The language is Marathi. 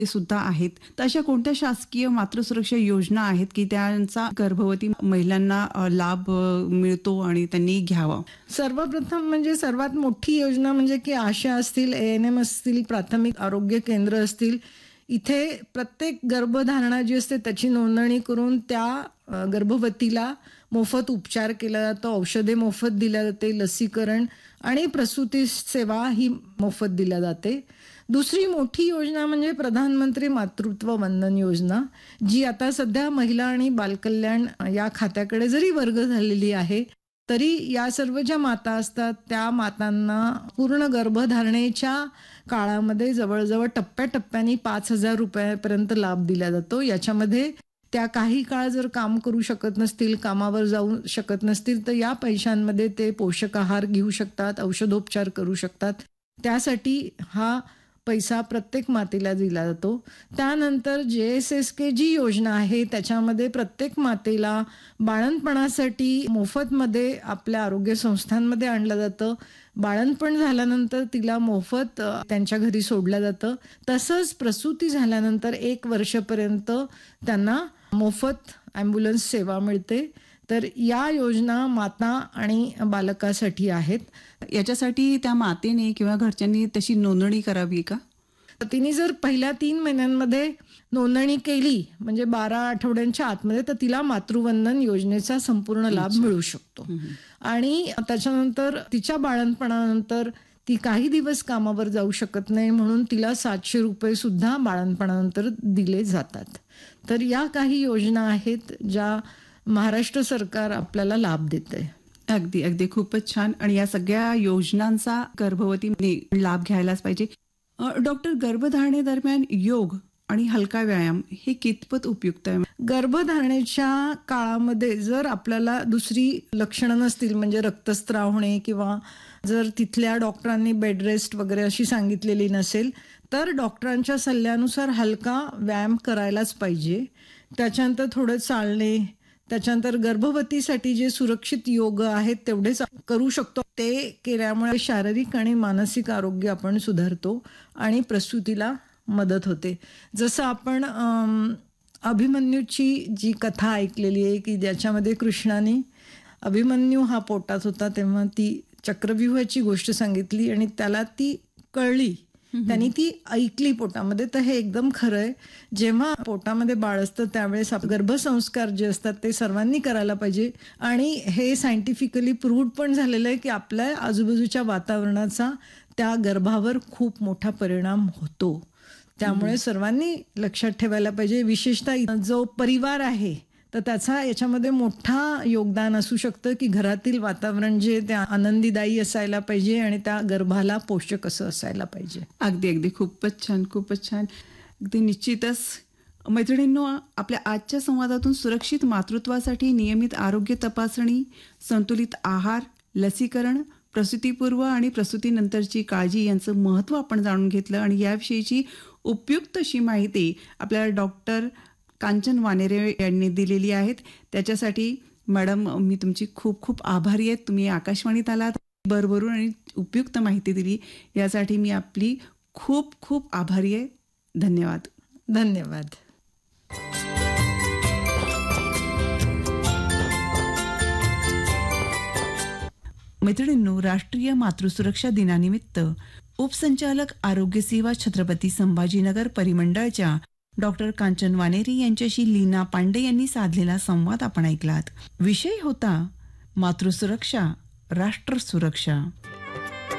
सुद्धा आहेत. तर अशा कोणत्या शासकीय मातृसुरक्षा योजना आहेत की त्यांचा गर्भवती महिलांना लाभ मिळतो आणि त्यांनी घ्यावा? सर्वप्रथम म्हणजे सर्वात मोठी योजना म्हणजे की आशा असतील, ANM असतील, प्राथमिक आरोग्य केंद्र असतील, इथे प्रत्येक गर्भधारणा जी असते त्याची नोंदणी करून त्या गर्भवतीला मोफत उपचार केला जातो, औषधे मोफत दिल्या जाते, लसीकरण आणि प्रसूती सेवा ही मोफत दिल्या जाते. दुसरी मोठी योजना म्हणजे प्रधानमंत्री मातृत्व वंदन योजना, जी आता सध्या महिला आणि बालकल्याण या खात्याकडे जरी वर्ग झालेली आहे, तरी या सर्व ज्या माता असतात त्या मातांना पूर्ण गर्भधारणेच्या काळामध्ये जवळजवळ टप्प्याटप्प्याने 5,000 रुपयापर्यंत लाभ दिला जातो. याच्यामध्ये त्या काही काळ जर काम करू शकत नसतील, कामावर जाऊ शकत नसतील, तर या पैशांमध्ये ते पोषक आहार घेऊ शकतात, औषधोपचार करू शकतात. त्यासाठी हा पैसा प्रत्येक मातेला दिला जातो. त्यानंतर JSSK जी योजना आहे त्याच्यामध्ये प्रत्येक मातेला बाळंतपणासाठी मोफतमध्ये आपल्या आरोग्य संस्थांमध्ये आणलं जातं. बाळंतपण झाल्यानंतर तिला मोफत त्यांच्या घरी सोडलं जातं. तसंच प्रसूती झाल्यानंतर 1 वर्षापर्यंत त्यांना मोफत ॲम्ब्युलन्स सेवा मिळते. तर या योजना माता आणि बालकासाठी आहेत. याच्यासाठी त्या मातेने किंवा घरच्यांनी तशी नोंदणी करावी का? तिने जर पहिल्या 3 महिन्यांमध्ये नोंदणी केली म्हणजे 12 आठवड्यांच्या आतमध्ये, तर तिला मातृवंदन योजनेचा संपूर्ण लाभ मिळू शकतो. आणि त्याच्यानंतर तिच्या बाळंतपणानंतर ती काही दिवस कामावर जाऊ शकत नाही, म्हणून तिला 700 रुपये सुद्धा बाळंतपणानंतर दिले जातात. तर या काही योजना आहेत ज्या महाराष्ट्र सरकार आपल्याला लाभ देते. अगदी अगदी खूपच छान. आणि या सगळ्या योजनांचा गर्भवतीने लाभ घ्यायलाच पाहिजे. डॉक्टर, गर्भधारणेदरम्यान योग आणि हलका व्यायाम हे कितपत उपयुक्त आहे? गर्भधारणेच्या काळामध्ये जर आपल्याला दुसरी लक्षणं नसतील, म्हणजे रक्तस्राव होणे किंवा जर तिथल्या डॉक्टरांनी बेड रेस्ट वगैरे अशी सांगितलेली नसेल, तर डॉक्टरांच्या सल्ल्यानुसार हलका व्यायाम करायलाच पाहिजे. त्याच्यानंतर थोडं चालणे, त्याच्यानंतर गर्भवतीसाठी जे सुरक्षित योग आहेत तेवढेच करू शकतो. ते केल्यामुळे शारीरिक आणि मानसिक आरोग्य आपण सुधारतो आणि प्रसूतीला मदत होते. जसं आपण अभिमन्यूची जी कथा ऐकलेली आहे की ज्याच्यामध्ये कृष्णाने अभिमन्यू हा पोटात होता तेव्हा ती चक्रव्यूहाची गोष्ट सांगितली आणि त्याला ती कळली, त्यांनी ती ऐकली पोटामध्ये. तर हे एकदम खरं आहे. जेव्हा पोटामध्ये बाळ असतं त्यावेळेस गर्भसंस्कार जे असतात ते सर्वांनी करायला पाहिजे. आणि हे सायंटिफिकली प्रूव्ड पण झालेलं आहे की आपल्या आजूबाजूच्या वातावरणाचा त्या गर्भावर खूप मोठा परिणाम होतो. त्यामुळे सर्वांनी लक्षात ठेवायला पाहिजे. विशेषतः जो परिवार आहे तर त्याचा याच्यामध्ये मोठा योगदान असू शकतं की घरातील वातावरण जे त्या आनंदीदायी असायला पाहिजे आणि त्या गर्भाला पोषक असं असायला पाहिजे. अगदी अगदी खूपच छान खूपच छान. अगदी निश्चितच. मैत्रिणींनो, आपल्या आजच्या संवादातून सुरक्षित मातृत्वासाठी नियमित आरोग्य तपासणी, संतुलित आहार, लसीकरण, प्रसूतीपूर्व आणि प्रसूतीनंतरची काळजी यांचं महत्त्व आपण जाणून घेतलं. आणि याविषयीची उपयुक्त अशी माहिती आपल्याला डॉक्टर कांचन वानेरे यांनी दिलेली आहेत. त्याच्यासाठी मॅडम मी तुमची खूप खूप आभारी आहे. तुम्ही आकाशवाणीत आलात, भरभरून आणि उपयुक्त माहिती दिली, यासाठी मी आपली खूप खूप आभारी आहे. धन्यवाद. धन्यवाद. मैत्रिणींनो, राष्ट्रीय मातृसुरक्षा दिनानिमित्त उपसंचालक आरोग्य सेवा छत्रपती संभाजीनगर परिमंडळच्या डॉक्टर कांचन वानेरे यांच्याशी लीना पांडे यांनी साधलेला संवाद आपण ऐकलात. विषय होता मातृसुरक्षा, राष्ट्र सुरक्षा.